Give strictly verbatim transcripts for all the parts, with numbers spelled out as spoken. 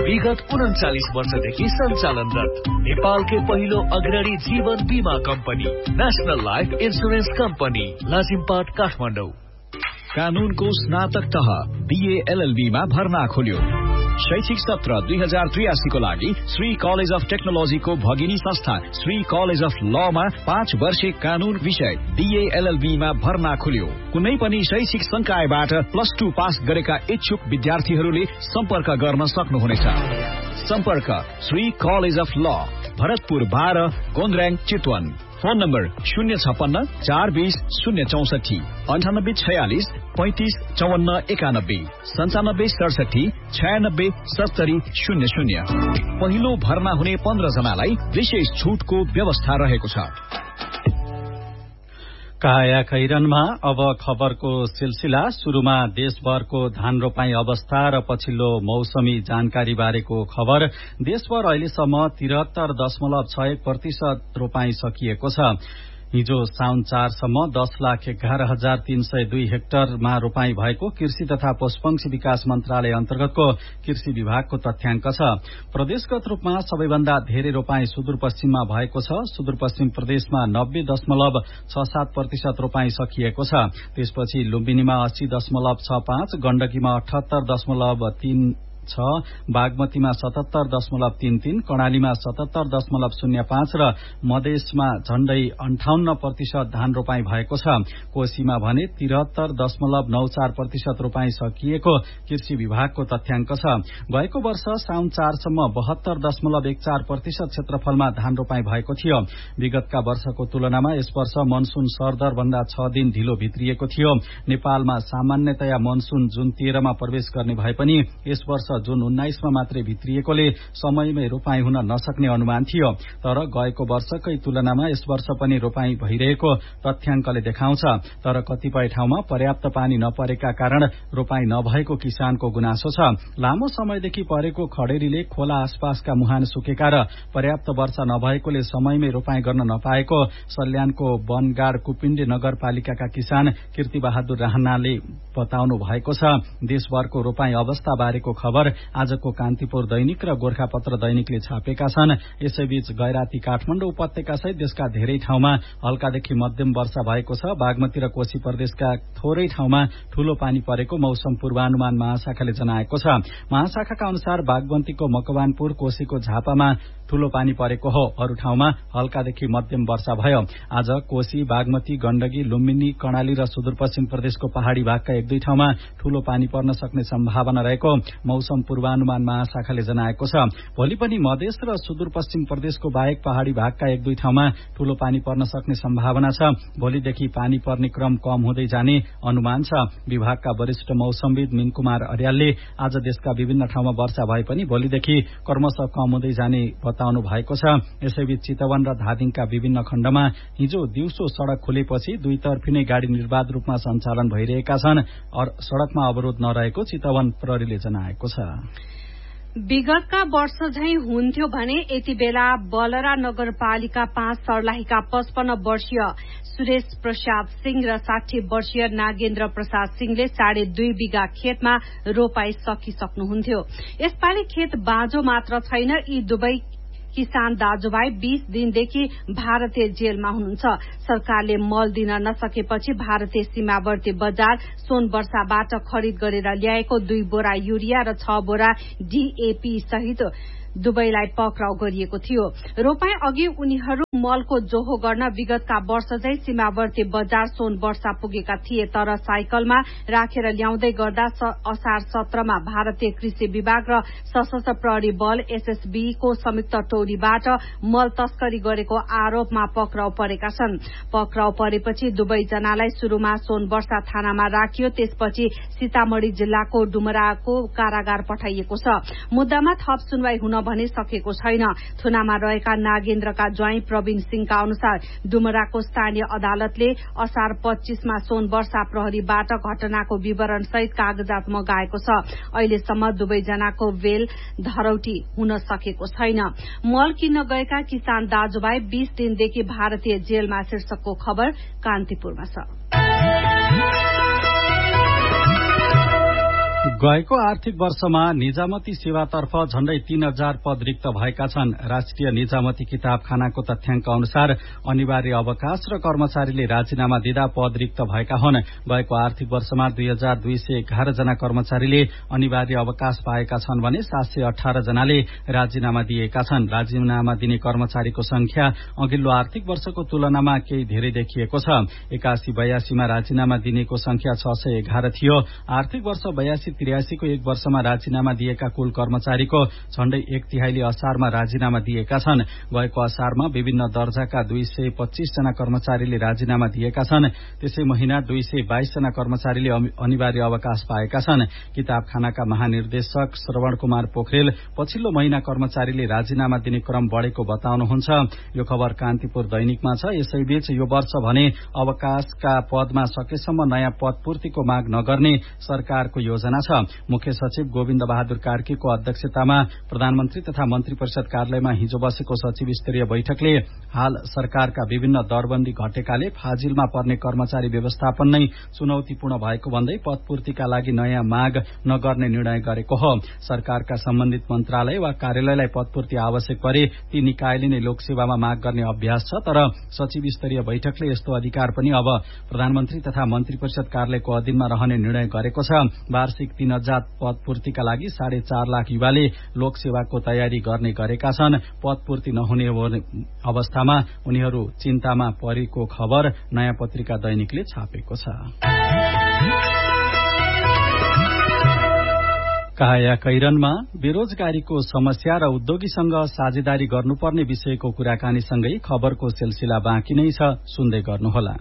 विगत उन्चालीस वर्षदेखि सञ्चालनरत नेपालकै पहिलो अग्रणी जीवन बीमा company national life insurance company Lazimpat Kathmandu. कानूनको स्नातक तह बीए एलएलबी मा भर्ना खोल्यो। शैक्षिक सत्र दुई हजार त्रियासीको लागि श्री कलेज अफ टेक्नोलोजीको भगिनी संस्था श्री कलेज अफ लमा पाँच वर्षे कानून विषय बीए एलएलबी मा भर्ना खोल्यो। कुनै पनि शैक्षिक संकायबाट प्लस टू पास गरेका इच्छुक विद्यार्थीहरूले सम्पर्क गर्न सक्नुहुनेछ। सम्पर्क श्री कलेज अफ ल, भरतपुर बाह्र, गोन्द्र्याङ, चितवन। फोन नम्बर शून्य छप्पन्न चार बीस शून्य चौसठी अन्ठानब्बे छयालिस पैंतिस चौवन्न एकानब्बे सन्चानब्बे सडसठी छयानब्बे सत्तरी शून्य शून्य। पहिलो भर्ना हुने पन्ध्र जनालाई विशेष छूटको व्यवस्था रहेको छ। काया खैरनमा अब खबरको सिलसिला। शुरूमा देशभरको धान रोपाई अवस्था र पछिल्लो मौसमी जानकारी बारेको खबर। देशभर अहिलेसम्म तिहत्तर दशमलव छ एक प्रतिशत रोपाई सकिएको छ। हिजो साउन चारसम्म दस लाख एघार हजार तीन सय दुई हेक्टरमा रोपाई भएको कृषि तथा पशुपक्षी विकास मन्त्रालय अन्तर्गतको कृषि विभागको तथ्याङ्क छ। प्रदेशगत रूपमा सबैभन्दा धेरै रोपाई सुदूरपश्चिममा भएको छ। सुदूरपश्चिम प्रदेशमा नब्बे दशमलव छ सात प्रतिशत रोपाई सकिएको छ। त्यसपछि लुम्बिनीमा अस्सी दशमलव छ पाँच, गण्डकीमा अठहत्तर दशमलव तीन छ, बागमतीमा सतहत्तर दशमलव तीन तीन, कर्णालीमा सतहत्तर दशमलव शून्य पाँच र मधेसमा झण्डै अन्ठाउन्न प्रतिशत धान रोपाई भएको छ। कोशीमा भने तिहत्तर दशमलव नौ चार प्रतिशत रोपाई सकिएको कृषि विभागको तथ्याङ्क छ। गएको वर्ष साउन चारसम्म बहत्तर दशमलव एक चार प्रतिशत क्षेत्रफलमा धान रोपाई भएको थियो। विगतका वर्षको तुलनामा यस वर्ष मनसून सरदर भन्दा छ दिन ढिलो भित्रिएको थियो। नेपालमा सामान्यतया मनसून जुन तेह्रमा प्रवेश गर्ने भए पनि यस वर्ष जुन उन्नाइसमा मात्रै भित्रिएकोले समयमै रोपाई हुन नसक्ने अनुमान थियो। तर गएको वर्षकै तुलनामा यस वर्ष पनि रोपाई भइरहेको तथ्याङ्कले देखाउँछ। तर कतिपय ठाउँमा पर्याप्त पानी नपरेका कारण रोपाई नभएको किसानको गुनासो छ। लामो समयदेखि परेको खडेरीले खोला आसपासका मुहान सुकेका र पर्याप्त वर्षा नभएकोले समयमै रोपाई गर्न नपाएको सल्यानको वनगाड कुपिण्डे नगरपालिकाका किसान कीर्तिबहादुर राहनाले बताउनु भएको छ। देशभरको रोपाई अवस्था बारेको खबर आजको कान्तिपुर दैनिक र गोर्खापत्र दैनिकले छापेका छन्। यसैबीच गैराती काठमाडौँ उपत्यका सहित देशका धेरै ठाउँमा हल्कादेखि मध्यम वर्षा भएको छ। बागमती र कोशी प्रदेशका थोरै ठाउँमा ठूलो पानी परेको मौसम पूर्वानुमान महाशाखाले जनाएको छ। महाशाखाका अनुसार बागमतीको मकवानपुर, कोशीको झापामा ठूलो पानी परेको हो। अरू ठाउँमा हल्कादेखि मध्यम वर्षा भयो। आज कोशी, बागमती, गण्डकी, लुम्बिनी, कर्णाली र सुदूरपश्चिम प्रदेशको पहाड़ी भागका एक दुई ठाउँमा ठूलो पानी पर्न सक्ने सम्भावना रहेको मौसम पूर्वानुमान महाशाखाले जनाएको छ। भोलि पनि मधेस र सुदूरपश्चिम प्रदेशको बाहेक पहाड़ी भागका एक दुई ठाउँमा ठूलो पानी पर्न सक्ने सम्भावना छ। भोलिदेखि पानी पर्ने क्रम कम हुँदै जाने अनुमान छ। विभागका वरिष्ठ मौसमविद मिनकुमार अर्यालले आज देशका विभिन्न ठाउँमा वर्षा भए पनि भोलिदेखि क्रमशः कम हुँदै जाने बताउनु भएको छ। यसैबीच चितवन र धादिङका विभिन्न खण्डमा हिजो दिउँसो सड़क खुलेपछि दुईतर्फी नै गाड़ी निर्बाध रूपमा सञ्चालन भइरहेका छन्। सड़कमा अवरोध नरहेको चितवन प्रहरीले जनाएको छ। विगतका वर्ष झैं हुन्थ्यो भने यति बेला बलरा नगरपालिका पाँच सर्लाहीका पचपन्न वर्षीय सुरेश प्रसाद सिंह र साठी वर्षीय नागेन्द्र प्रसाद सिंहले साढे दुई बिघा खेतमा रोपाई सकिसक्नुहुन्थ्यो। यसपालि खेत बाँझो मात्र छैन, यी दुवै किसान दाजुभाइ बीस दिनदेखि भारतीय जेलमा हुनुहुन्छ। सरकारले मल दिन नसकेपछि भारतीय सीमावर्ती बजार सोनवर्षाबाट खरिद गरेर ल्याएको दुई बोरा युरिया र छ बोरा डीएपी सहित दुवैलाई पक्राउ गरिएको थियो। रोपाई अघि उनीहरू मलको जोहो गर्न विगतका वर्ष झै सीमावर्ती बजार सोनवर्षा पुगेका थिए। तर साइकलमा राखेर ल्याउँदै गर्दा असार सत्रमा भारतीय कृषि विभाग र सशस्त्र प्रहरी बल एसएसबी को संयुक्त टोलीबाट मल तस्करी गरेको आरोपमा पक्राउ परेका छन्। पक्राउ परेपछि दुवैजनालाई शुरूमा सोनवर्षा थानामा राखियो, त्यसपछि सीतामढ़ी जिल्लाको डुमराको कारागार पठाइएको छ। मुद्दामा थप सुनवाई हुन भने सकेको छैन। थुनामा रहेका नागेन्द्रका ज्वाइँ प्रवीण सिंहका अनुसार डुमराको स्थानीय अदालतले असार पच्चीसमा सोनवर्षा प्रहरीबाट घटनाको विवरण सहित कागजात मगाएको छ। अहिलेसम्म दुवैजनाको बेल धरौटी हुन सकेको छैन। मल किन्न गएका किसान दाजुभाइ बीस दिनदेखि भारतीय जेलमा शीर्षकको खबर कान्तिपुरमा छ। गएको आर्थिक वर्षमा निजामती सेवातर्फ झण्डै तीन हजार पद रिक्त भएका छन्। राष्ट्रिय निजामती किताबखानाको तथ्याङ्क अनुसार अनिवार्य अवकाश र कर्मचारीले राजीनामा दिँदा पद रिक्त भएका हुन्। गएको आर्थिक वर्षमा दुई हजार दुई सय एघार जना कर्मचारीले अनिवार्य अवकाश पाएका छन् भने सात सय अठार जनाले राजीनामा दिएका छन्। राजीनामा दिने कर्मचारीको संख्या अघिल्लो आर्थिक वर्षको तुलनामा केही धेरै देखिएको छ। एकासी बयासीमा राजीनामा दिनेको संख्या छ सय एघार थियो। आर्थिक वर्ष बयासी त्रियासीको एक वर्षमा राजीनामा दिएका कुल कर्मचारीको झण्डै एक तिहाईले असारमा राजीनामा दिएका छन्। गएको असारमा विभिन्न दर्जाका दुई सय पच्चीस जना कर्मचारीले राजीनामा दिएका छन्। त्यसै महिना दुई सय बाइस जना कर्मचारीले अनिवार्य अवकाश पाएका छन्। किताबखानाका महानिर्देशक श्रवण कुमार पोखरेल पछिल्लो महिना कर्मचारीले राजीनामा दिने क्रम बढ़ेको बताउनुहुन्छ। यो खबर कान्तिपुर दैनिकमा छ। यसैबीच यो वर्ष भने अवकाशका पदमा सकेसम्म नयाँ पद पूर्तिको माग नगर्ने सरकारको योजना छ। मुख्य सचिव गोविन्द बहादुर कार्कीको अध्यक्षतामा प्रधानमन्त्री तथा मन्त्री परिषद कार्यालयमा हिजो बसेको सचिव स्तरीय बैठकले हाल सरकारका विभिन्न दरबन्दी घटेकाले फाजिलमा पर्ने कर्मचारी व्यवस्थापन नै चुनौतीपूर्ण भएको भन्दै पदपूर्तिका लागि नयाँ माग नगर्ने निर्णय गरेको हो। सरकारका सम्बन्धित मन्त्रालय वा कार्यालयलाई पदपूर्ति आवश्यक परे ती निकायले नै लोकसेवामा माग गर्ने अभ्यास छ। तर सचिव स्तरीय बैठकले यस्तो अधिकार पनि अब प्रधानमन्त्री तथा मन्त्री परिषद कार्यालयको अधीनमा रहने निर्णय गरेको छ। वार्षिक तीन हजार पद पूर्तिका लागि साढे चार लाख युवाले लोकसेवाको तयारी गर्ने गरेका छन्। पद पूर्ति नहुने अवस्थामा उनीहरू चिन्तामा परेको खबर नयाँ पत्रिका दैनिकले छापेको छ। काया कैरनमा बेरोजगारीको समस्या र उद्योगीसँग साझेदारी गर्नुपर्ने विषयको कुराकानीसँगै खबरको सिलसिला बाँकी नै छ, सुन्दै गर्नुहोला।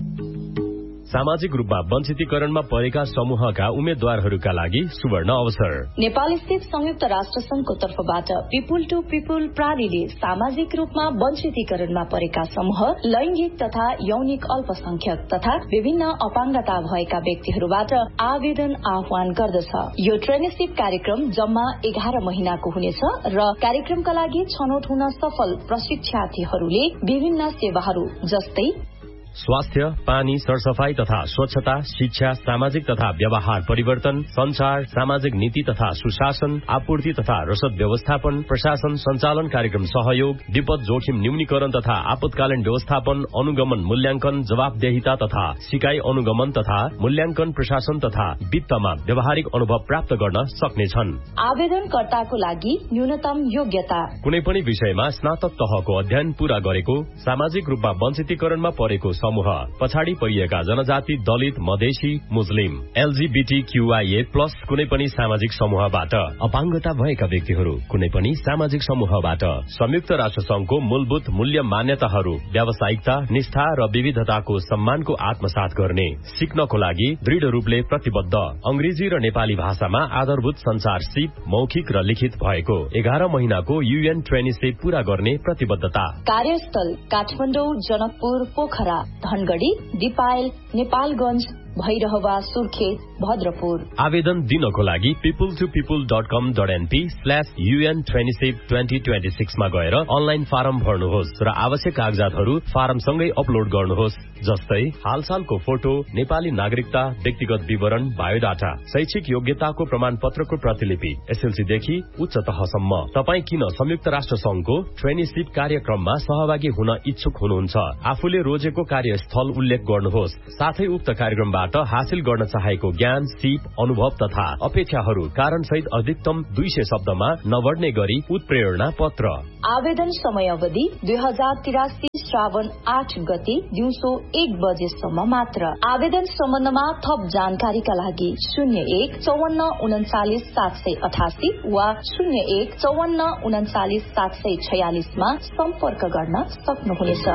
सामाजिक रूपमा वञ्चितीकरणमा परेका समूहका उम्मेद्वारहरूका लागि सुवर्ण अवसर। नेपाल स्थित संयुक्त राष्ट्र संघको तर्फबाट पिपुल टू पिपुल प्रालीले सामाजिक रूपमा वञ्चितीकरणमा परेका समूह, लैंगिक तथा यौनिक अल्पसंख्यक तथा विभिन्न अपाङ्गता भएका व्यक्तिहरूबाट आवेदन आह्वान गर्दछ। यो ट्रेनिसिप कार्यक्रम जम्मा एघार महिनाको हुनेछ र कार्यक्रमका लागि छनौट हुन सफल प्रशिक्षार्थीहरूले विभिन्न सेवाहरू जस्तै स्वास्थ्य, पानी, सरसफाई तथा स्वच्छता, शिक्षा, सामाजिक तथा व्यवहार परिवर्तन, संचार, सामाजिक नीति तथा सुशासन, आपूर्ति तथा रसद व्यवस्थापन, प्रशासन संचालन कार्यक्रम सहयोग, विपद जोखिम न्यूनीकरण तथा आपतकालीन व्यवस्थापन, अनुगमन मूल्यांकन, जवाबदेहिता तथा सिकाइ अनुगमन तथा मूल्यांकन, प्रशासन तथा वित्तमा व्यावहारिक अनुभव प्राप्त गर्न सक्नेछन्। आवेदनकर्ताको लागि न्यूनतम योग्यता कुनै पनि विषयमा स्नातक तहको अध्ययन पूरा गरेको, सामाजिक रूपमा वञ्चितीकरणमा परेको समूह, पछाडि परिएका जनजाति, दलित, मधेसी, मुस्लिम, एलजीबीटीक्यूआईए प्लस कुनै पनि सामाजिक समूहबाट, अपाङ्गता भएका व्यक्तिहरू कुनै पनि सामाजिक समूहबाट, संयुक्त राष्ट्र संघको मूलभूत मूल्य मान्यताहरू, व्यावसायिकता, निष्ठा र विविधताको सम्मानको आत्मसात गर्ने, सिक्नको लागि दृढ़ रूपले प्रतिबद्ध, अंग्रेजी र नेपाली भाषामा आधारभूत संचार सिप मौखिक र लिखित भएको एघार महिनाको यूएन ट्रेनिसिप पूरा गर्ने प्रतिबद्धता। कार्यस्थल काठमाडौँ, जनकपुर, पोखरा, धनगढ़ी, दिपायल, नेपालगंज, भैरहवा, सुर्खेत, भद्रपुर। आवेदन दिनको लागि पिपुल टू पिपुल डट कम dot NP slash UN twenty twenty twenty six मा गएर अनलाइन फारम भर्नुहोस् र आवश्यक कागजातहरू फारमसँगै अपलोड गर्नुहोस्, जस्तै हालसालको फोटो, नेपाली नागरिकता, व्यक्तिगत विवरण, बायोडाटा, शैक्षिक योग्यताको प्रमाण पत्रको प्रतिलिपि, एसएलसीदेखि उच्च तहसम्म। तपाई किन संयुक्त राष्ट्र संघको ट्रेनिसिप कार्यक्रममा सहभागी हुन इच्छुक हुनुहुन्छ? आफूले रोजेको कार्यस्थल उल्लेख गर्नुहोस्, साथै उक्त कार्यक्रमबाट हासिल गर्न चाहेको ज्ञान, सिप, अनुभव तथा अपेक्षाहरू कारण सहित अधिकतम दुई सय शब्दमा नबढ्ने गरी उत्प्रेरणा पत्र। आवेदन समय अवधि दुई हजार तिरासी श्रावण आठ गते दिउँसो एक बजेसम्म मात्र। आवेदन सम्बन्धमा थप जानकारीका लागि शून्य एक चौवन्न उन्चालिस सात सय अठासी वा शून्य एक चौवन्न उन्चालिस सात सय छयालिसमा सम्पर्क गर्न सक्नुहुनेछ।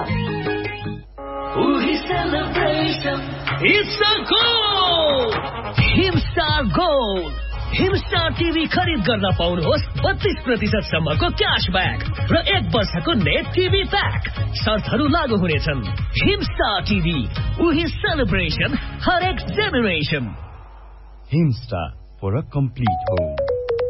हिमस्टार गोल्ड हिमस्टार टिभी खरिद गर्न पाउनुहोस् बत्तीस प्रतिशत सम्मको क्याशब्याक र एक वर्षको नेट टिभी प्याक। शर्तहरू लागू हुनेछन्। हिमस्टार टिभी, उही सेलिब्रेसन, हरेक generation. Himstar for a complete home.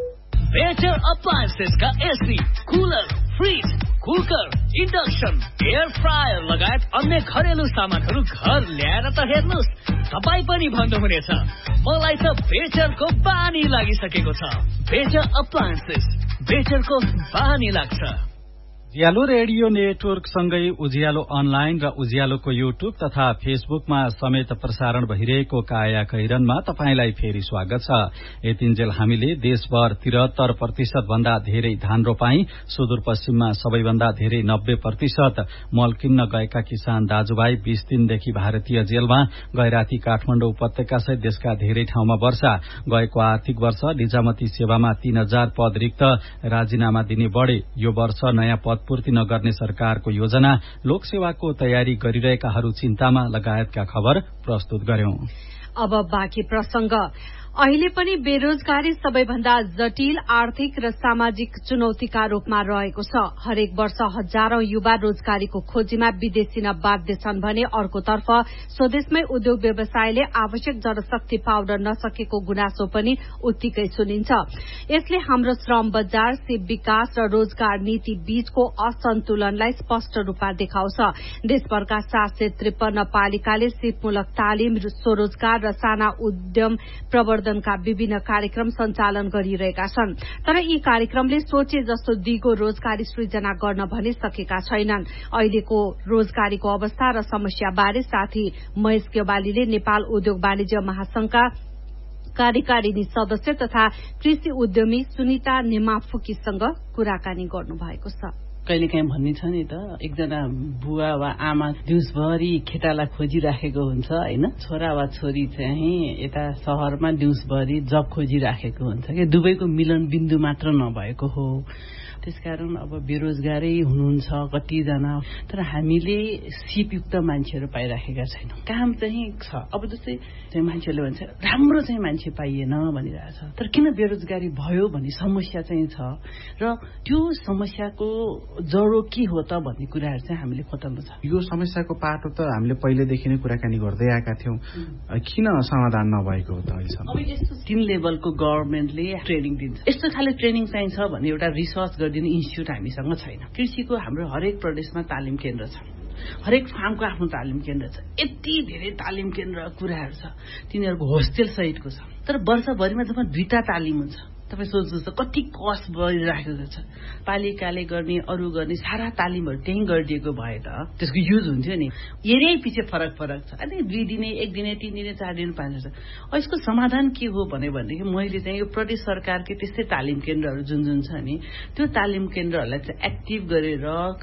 Better अप्लायन्सेसका AC, cooler, fridge, cooker, induction, air fryer लगायत अन्य घरेलु सामानहरू घर ल्याएर त हेर्नुहोस्, तपाईँ पनि भन्नुहुनेछ मलाई त बेटरको बानी लागिसकेको छ। बेटर अप्लायन्सेस, बेटरको बानी लाग्छ। उज्यालो रेडियो नेटवर्क सँगै उज्यालो अनलाइन र उज्यालोको युट्युब तथा फेसबुकमा समेत प्रसारण भइरहेको काया कैरनमा तपाईंलाई फेरि स्वागत छ। यतिन्जेल हामीले देशभर तिहत्तर प्रतिशत भन्दा धेरै धान रोपाई, सुदूरपश्चिममा सबैभन्दा धेरै नब्बे प्रतिशत मल किन्न गएका किसान दाजुभाइ बीस दिनदेखि भारतीय जेलमा, गैराती काठमाडौँ उपत्यका सहित देशका धेरै ठाउँमा वर्षा, गएको आर्थिक वर्ष निजामती सेवामा तीन हजार पद रिक्त, राजीनामा दिने बढे, यो वर्ष नयाँ पद पूर्ति नगर्ने सरकारको योजना, लोकसेवाको तयारी गरिरहेकाहरू चिन्तामा लगायतका खबर प्रस्तुत गर्यौं। अब बाँकी प्रसंग। अहिले पनि बेरोजगारी सबैभन्दा जटिल आर्थिक र सामाजिक चुनौतीका रूपमा रहेको छ। हरेक वर्ष हजारौं युवा रोजगारीको खोजीमा विदेशी न बाध्य छन् भने अर्कोतर्फ स्वदेशमै उद्योग व्यवसायले आवश्यक जनशक्ति पाउन नसकेको गुनासो पनि उत्तिकै सुनिन्छ। यसले हाम्रो श्रम बजार, सिप विकास र रोजगार नीति बीचको असन्तुलनलाई स्पष्ट रूपमा देखाउँछ। देशभरका सात सय त्रिपन्न पालिकाले सिपमूलक तालिम, स्वरोजगार र साना उद्यम प्रवर्धन का विभिन्न कार्यक्रम सञ्चालन गरिरहेका छन्, तर यी कार्यक्रमले सोचे जस्तो दिगो रोजगारी सृजना गर्न भने सकेका छैनन्। अहिलेको रोजगारीको अवस्था र समस्या बारे साथी महेश गेवालीले नेपाल उद्योग वाणिज्य महासंघका कार्यकारिणी सदस्य तथा कृषि उद्यमी सुनिता नेमाफुकीसँग कुराकानी गर्नुभएको छ। कहिलेकाहीँ भन्ने छ नि त, एकजना बुवा वा आमा दिउँसभरि खेताला खोजिराखेको हुन्छ होइन, छोरा वा छोरी चाहिँ यता शहरमा दिउँसभरि जब खोजिराखेको हुन्छ कि दुवैको मिलन बिन्दु मात्र नभएको हो। त्यसकारण अब बेरोजगारै हुनुहुन्छ कतिजना, तर हामीले सिपयुक्त मान्छेहरू पाइराखेका छैनौँ। काम चाहिँ छ, अब जस्तै चाहिँ मान्छेहरूले भन्छ राम्रो चाहिँ मान्छे पाइएन भनिरहेछ, तर किन बेरोजगारी भयो भन्ने समस्या चाहिँ छ र त्यो समस्याको जडो के हो त भन्ने कुराहरू चाहिँ हामीले खोज्नु छ। यो समस्याको पाटो त हामीले पहिलेदेखि नै कुराकानी गर्दै आएका थियौँ, किन समाधान नभएको हो त अहिलेसम्म? अब यस्तो तीन लेभलको गभर्मेन्टले ट्रेनिङ दिन्छ, यस्तो खाले ट्रेनिङ चाहिन्छ भन्ने एउटा रिसर्च गरिदिने इन्स्टिट्युट हामीसँग छैन। कृषिको हाम्रो हरेक प्रदेशमा तालिम केन्द्र छ, हरेक फार्मको आफ्नो तालिम केन्द्र छ, यति धेरै तालिम केन्द्र कुराहरू छ, तिनीहरूको होस्टेल सहितको छ, तर वर्षभरिमा जम्मा दुईटा तालिम हुन्छ। तपाईँ सोच्नुहोस् कति कस्ट बढिराखेको छ। पालिकाले गर्ने अरू गर्ने सारा तालिमहरू त्यहीँ गरिदिएको भए त त्यसको युज हुन्थ्यो नि। एरिया पछि फरक फरक छ, अनि दुई दिने, एक दिने, तीन दिने, चार दिने, पाँच दिन छ। यसको समाधान के हो भने भनेदेखि मैले चाहिँ यो प्रदेश सरकारकै त्यस्तै तालिम केन्द्रहरू जुन जुन छ नि, त्यो तालिम केन्द्रहरूलाई चाहिँ एक्टिभ गरेर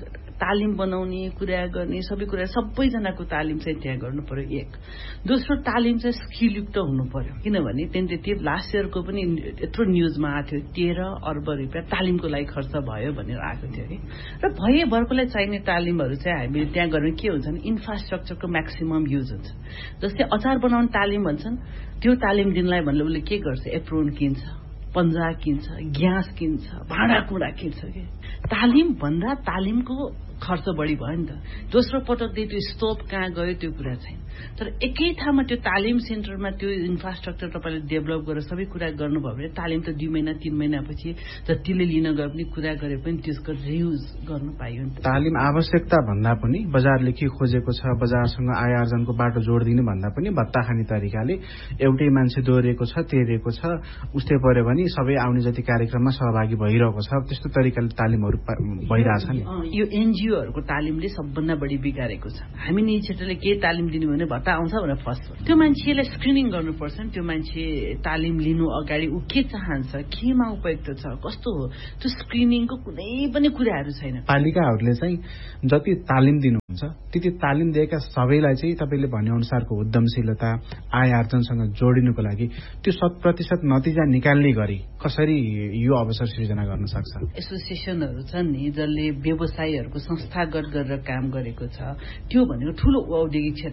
तालिम बनाउने कुरा गर्ने सबै कुरा सबैजनाको तालिम चाहिँ त्यहाँ गर्नु पर्यो। एक दोस्रो तालिम चाहिँ स्किलयुक्त हुनु पर्यो, किनभने टेन्टेटिभ लास्ट इयरको पनि यत्रो न्युजमा आएको थियो तेह्र अर्ब रुपियाँ तालिमको लागि खर्च भयो भनेर आएको थियो कि। र भएभरकोलाई चाहिने तालिमहरू चाहिँ हामीले त्यहाँ गर्ने के हुन्छ भने इन्फ्रास्ट्रक्चरको म्याक्सिमम युज हुन्छ। जस्तै अचार बनाउने तालिम भन्छन्, त्यो तालिम दिनलाई भन्ने उसले के गर्छ, एप्रोन किन्छ, पन्जा किन्छ, ग्यास किन्छ, भाँडाकुँडा किन्छ कि। तालिम भन्दा तालिमको खर्च बढी भयो नि त। दोस्रो पटक त्यो स्टोभ कहाँ गयो त्यो कुरा छैन, तर एकै ठाउँमा त्यो तालिम सेन्टरमा त्यो इन्फ्रास्ट्रक्चर तपाईँले डेभलप गरेर सबै कुरा गर्नुभयो भने तालिम त दुई महिना तीन महिनापछि जतिले लिन गए पनि कुरा गरे पनि त्यसको रियुज गर्नु पाइयो नि त। तालिम आवश्यकता भन्दा पनि बजारले के खोजेको छ, बजारसँग आय आर्जनको बाटो जोडिदिने भन्दा पनि भत्ता खाने तरिकाले एउटै मान्छे दोहोरिएको छ, तेरिएको छ, उस्तै पर्यो भने सबै आउने जति कार्यक्रममा सहभागी भइरहेको छ, त्यस्तो तरिकाले तालिमहरू भइरहेछ नि। यो एनजिओहरूको तालिमले सबभन्दा बढी बिगारेको छ। हामी निजी क्षेत्रले के तालिम दिने भने भत्ता आउँछ भनेर फर्स्ट त्यो मान्छेलाई स्क्रिनिङ गर्नुपर्छ नि। त्यो मान्छे तालिम लिनु अगाडि ऊ के चाहन्छ, केमा उपयुक्त छ, कस्तो हो, त्यो स्क्रिनिङको कुनै पनि कुराहरू छैन। पालिकाहरूले चाहिँ जति तालिम दिनुहुन्छ त्यति तालिम दिएका सबैलाई चाहिँ तपाईँले भने अनुसारको उद्यमशीलता, आय आर्जनसँग जोडिनुको लागि त्यो शत प्रतिशत नतिजा निकाल्ने गरी कसरी यो अवसर सृजना गर्न सक्छ? एसोसिएसनहरू छन् नि जसले व्यवसायीहरूको संस्थागत गरेर काम गरेको छ, त्यो भनेको ठूलो औद्योगिक क्षेत्र हो कि।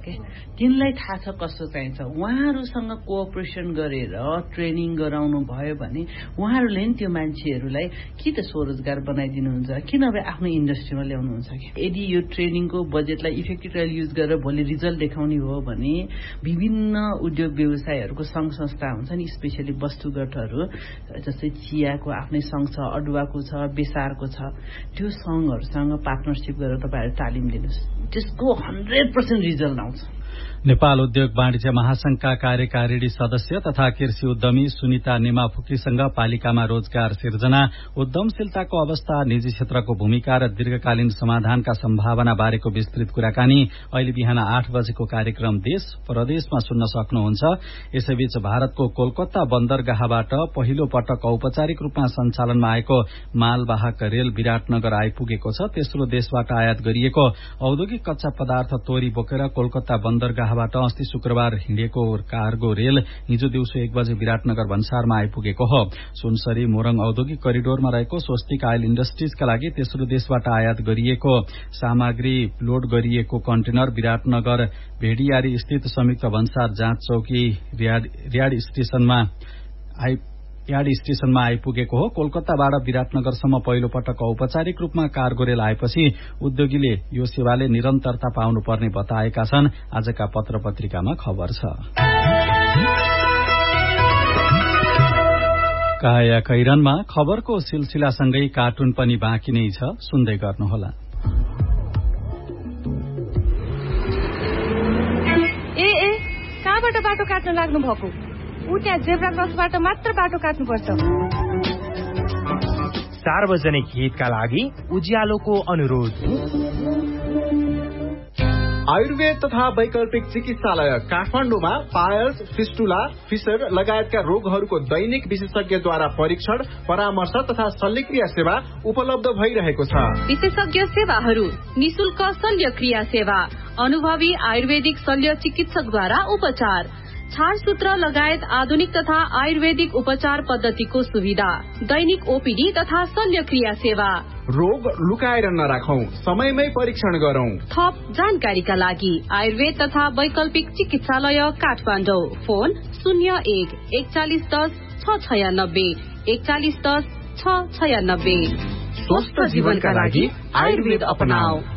के तिनलाई थाहा छ कस्तो चाहिन्छ उहाँहरूसँग कोअपरेसन गरेर ट्रेनिङ गराउनु भयो भने उहाँहरूले नि त्यो मान्छेहरूलाई कि त स्वरोजगार बनाइदिनुहुन्छ कि नभए आफ्नो इन्डस्ट्रीमा ल्याउनुहुन्छ कि यदि यो ट्रेनिङको बजेटलाई इफेक्टिभ युज गरेर भोलि रिजल्ट देखाउने हो भने विभिन्न उद्योग व्यवसायहरूको संघ संस्था हुन्छ नि स्पेशली वस्तुगतहरू जस्तै चियाको आफ्नै संघ छ अडुवाको छ बेसारको छ त्यो संघहरूसँग पार्टनरसिप गरेर तपाईँहरू तालिम दिनुहोस् त्यसको हन्ड्रेड पर्सेन्ट रिजल्ट आउँछ नेपाल उद्योग वाणिज्य महासंघका कार्यकारिणी सदस्य तथा कृषि उद्यमी सुनिता नेमाफुकीसँग पालिकामा रोजगार सिर्जना उद्यमशीलताको अवस्था निजी क्षेत्रको भूमिका र दीर्घकालीन समाधानका सम्भावना बारेको विस्तृत कुराकानी अहिले बिहान आठ बजेको कार्यक्रम देश प्रदेशमा सुन्न सक्नुहुन्छ। यसैबीच भारतको कोलकाता बन्दरगाहबाट पहिलो पटक औपचारिक रूपमा सञ्चालनमा आएको मालवाहक रेल विराटनगर आइपुगेको छ। तेस्रो देशबाट आयात गरिएको औद्योगिक कच्चा पदार्थ तोरी बोकेर कोलकाता बन्दरगाहबाट अस्ति शुक्रबार हिँडेको कार्गो रेल हिजो दिउँसो एक बजे विराटनगर भन्सारमा आइपुगेको हो। सुनसरी मोरङ औद्योगिक करिडोरमा रहेको स्वस्तिक आयल इण्डस्ट्रीजका लागि तेस्रो देशबाट आयात गरिएको सामग्री लोड गरिएको कन्टेनर विराटनगर भेडियारी स्थित संयुक्त भन्सार जाँच चौकी रियाड स्टेशनमा यार्ड स्टेशनमा आइपुगेको हो। कोलकाताबाट विराटनगरसम्म पहिलो पटक औपचारिक रूपमा कार्गो रेल आएपछि उद्योगीले यो सेवाले निरन्तरता पाउनुपर्ने बताएका छन्। आजका पत्र पत्रिकामा खबर छ। काया कैरनमा खबरको सिलसिलासँगै कार्टुन पनि बाँकी नै छ, सुन्दै गर्नुहोला। ए ए कहाँबाट बाटो काट्न लाग्नु भएको? उ त्यहाँ जेब्रा क्रसबाट मात्र बाटो काट्नुपर्छ। सार्वजनिक हितका लागि उज्यालोको अनुरोध। आयुर्वेद तथा वैकल्पिक चिकित्सालय काठमाडौँमा पायल्स, फिस्टुला, फिसर लगायतका रोगहरूको दैनिक विशेषज्ञद्वारा परीक्षण, परामर्श तथा शल्यक्रिया सेवा उपलब्ध भइरहेको छ। विशेषज्ञ सेवाहरू निशुल्क शल्यक्रिया सेवा, अनुभवी आयुर्वेदिक शल्य चिकित्सकद्वारा उपचार, छारसूत्र लगायत आधुनिक तथा आयुर्वेदिक उपचार पद्धतिको सुविधा, दैनिक ओपीडी तथा शल्यक्रिया सेवा। रोग लुकाएर नराखौं, समयमै परीक्षण गरौं। थप जानकारीका लागि आयुर्वेद तथा वैकल्पिक चिकित्सालय काठमाडौँ, फोन शून्य एक एकचालिस दस छ छयानब्बे एकचालिस दस छ छयानब्बे। स्वस्थ जीवनका लागि आयुर्वेद अपनाऊ।